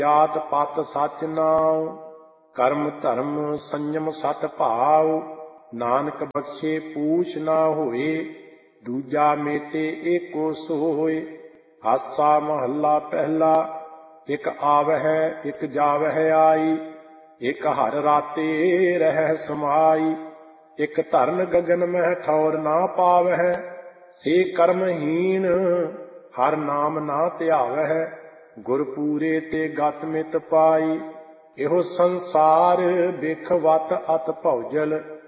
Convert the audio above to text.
ਜਾਤ ਪਤ ਸਚ ਨਾਉ, ਕਰਮ ਧਰਮ ਸੰਯਮ ਸਤ ਭਾਉ। ਨਾਨਕ ਬਖਸ਼ੇ ਪੂਛ ਨਾ ਹੋਏ, ਦੂਜਾ ਮੇਟੇ ਏਕੋ ਸੋਏ। ਆਸਾ ਮਹੱਲਾ ਪਹਿਲਾ। ਇਕ ਆਵਹਿ ਇਕ ਜਾਵਹਿ ਆਈ, ਇਕ ਹਰ ਰਾਤੇ ਰਹਿ ਸਮਾਈ। ਇਕ ਧਰਨ ਗਗਨ ਮਹਿ ਠੌਰ ਨਾ ਪਾਵਹਿ, ਸੇ ਕਰਮਹੀਣ ਹਰ ਨਾਮ ਨਾ ਧਿਆਵਹਿ। ਗੁਰ ਪੂਰੇ ਤੇ ਗਤ ਮਿਤ ਪਾਈ, ਇਹੋ ਸੰਸਾਰ ਬਿਖ ਵਤ ਅਤ ਭੌਜਲ।